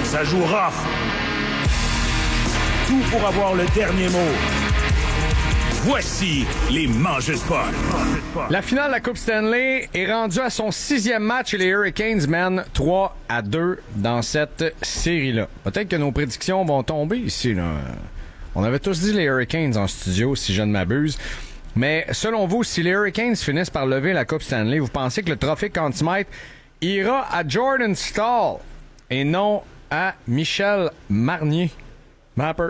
Ça joue rough. Tout pour avoir le dernier mot. Voici les mangeux de potes. La finale de la Coupe Stanley est rendue à son 6e match et les Hurricanes mènent 3-2 dans cette série-là. Peut-être que nos prédictions vont tomber ici, là. On avait tous dit les Hurricanes en studio, si je ne m'abuse. Mais selon vous, si les Hurricanes finissent par lever la Coupe Stanley, vous pensez que le trophée Conn Smythe ira à Jordan Staal et non à Michel Marnier? Mapper.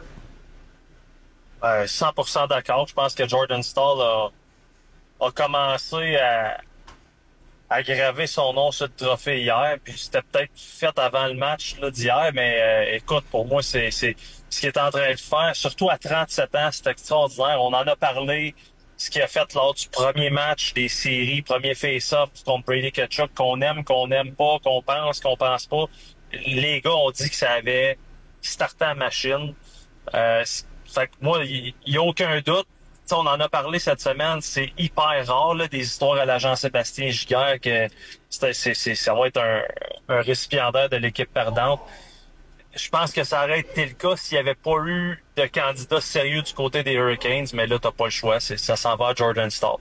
100% d'accord. Je pense que Jordan Staal a commencé à graver son nom sur le trophée hier. Puis c'était peut-être fait avant le match là, d'hier, mais écoute, pour moi, c'est ce qu'il est en train de faire. Surtout à 37 ans, c'est extraordinaire. On en a parlé. Ce qu'il a fait lors du premier match des séries, premier face-off contre Brady Tkachuk, qu'on n'aime pas, qu'on pense pas. Les gars ont dit que ça avait starté la machine. Fait que moi, il y a aucun doute. T'sais, on en a parlé cette semaine, c'est hyper rare, là, des histoires à l'agent Sébastien Giguère que ça va être un récipiendaire de l'équipe perdante. Je pense que ça aurait été le cas s'il n'y avait pas eu de candidat sérieux du côté des Hurricanes, mais là, t'as pas le choix. Ça s'en va à Jordan Staal.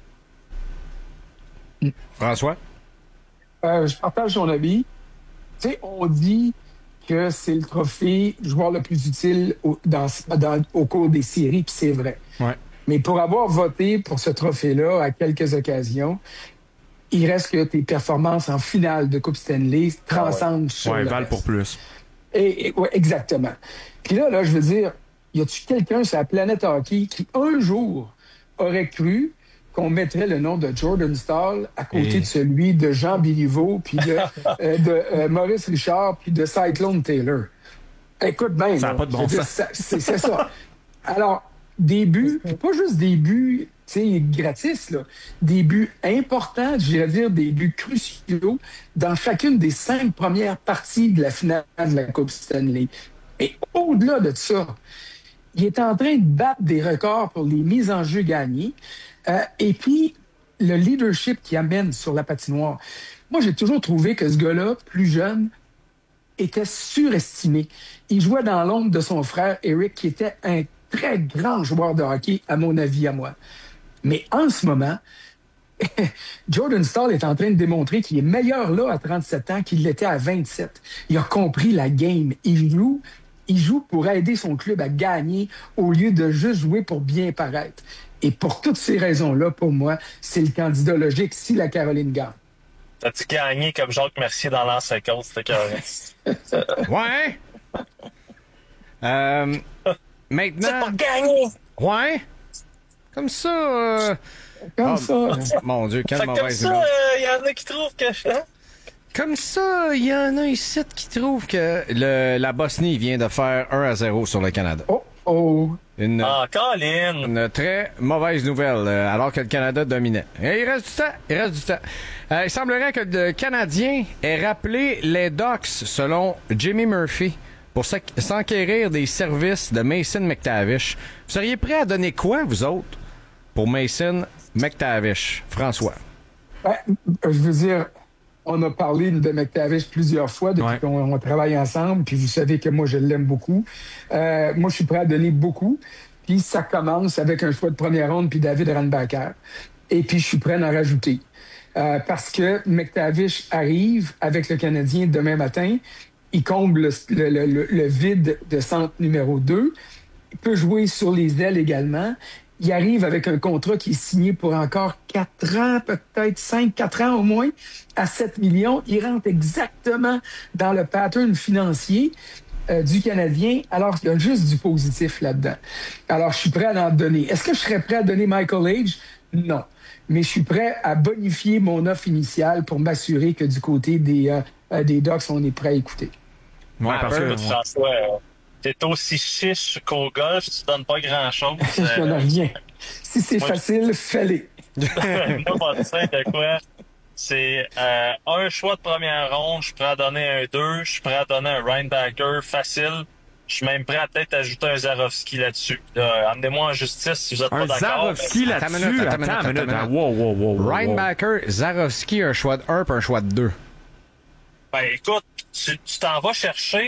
François? Je partage son avis. Tu sais, on dit que c'est le trophée joueur le plus utile au cours des séries, puis c'est vrai. Ouais. Mais pour avoir voté pour ce trophée-là à quelques occasions, il reste que tes performances en finale de Coupe Stanley transcendent sur le valent reste. pour plus. Ouais, exactement. Puis là, je veux dire, y a-tu quelqu'un sur la planète hockey qui, un jour, aurait cru qu'on mettrait le nom de Jordan Staal à côté de celui de Jean Béliveau, puis de Maurice Richard, puis de Cyclone Taylor? Écoute bien. Ça n'a pas de bon sens. C'est ça. Alors, des buts, pas juste des buts, tu sais, gratis, là. Des buts importants, je dirais dire des buts cruciaux dans chacune des 5 premières parties de la finale de la Coupe Stanley. Et au-delà de ça, il est en train de battre des records pour les mises en jeu gagnées. Et puis, le leadership qu'il amène sur la patinoire. Moi, j'ai toujours trouvé que ce gars-là, plus jeune, était surestimé. Il jouait dans l'ombre de son frère Eric, qui était un très grand joueur de hockey, à mon avis, à moi. Mais en ce moment, Jordan Staal est en train de démontrer qu'il est meilleur là à 37 ans qu'il l'était à 27. Il a compris la game. Il joue pour aider son club à gagner au lieu de juste jouer pour bien paraître. Et pour toutes ces raisons-là, pour moi, c'est le candidat logique si la Caroline gagne. T'as-tu gagné comme Jacques Mercier dans l'an 50? C'était carré. Ouais! Maintenant... C'est pas gagné! Ouais? Comme ça... Comme ça. Mon Dieu, quelle Fait que comme mauvaise ça, nouvelle. il y en a qui trouvent que... Hein? Comme ça, il y en a ici qui trouvent que la Bosnie vient de faire 1-0 sur le Canada. Oh. Une Colin! très mauvaise nouvelle, alors que le Canada dominait. Et il reste du temps. Il semblerait que le Canadien ait rappelé les Ducks, selon Jimmy Murphy, pour s'enquérir des services de Mason McTavish. Vous seriez prêts à donner quoi, vous autres, pour Mason McTavish? François? Je veux dire, on a parlé de McTavish plusieurs fois depuis qu'on travaille ensemble, puis vous savez que moi, je l'aime beaucoup. Moi, je suis prêt à donner beaucoup. Puis ça commence avec un choix de première ronde, puis David Randbacker. Et puis, je suis prêt à en rajouter. Parce que McTavish arrive avec le Canadien demain matin. Il comble le vide de centre numéro 2. Il peut jouer sur les ailes également. Il arrive avec un contrat qui est signé pour encore 4 ans, peut-être 4 ans au moins, à 7 millions. Il rentre exactement dans le pattern financier du Canadien, alors qu'il y a juste du positif là-dedans. Alors, je suis prêt à en donner. Est-ce que je serais prêt à donner Michael Age? Non. Mais je suis prêt à bonifier mon offre initiale pour m'assurer que du côté des Ducks, on est prêt à écouter. Ouais, parce que... François, t'es aussi chiche qu'au golf, tu donnes pas grand-chose. Je donne rien. Si c'est facile, fais-le. Moi, je sais de quoi. C'est un choix de première ronde, je suis prêt à donner un 2, je suis prêt à donner un Reinbacker facile. Je suis même prêt à peut-être ajouter un Zarovski là-dessus. Amenez-moi en justice si vous êtes pas d'accord. Zarovski là-dessus? Attends une minute. Wow. Reinbacker, Zarovski, un choix de 1 puis un choix de 2. Ben écoute, tu t'en vas chercher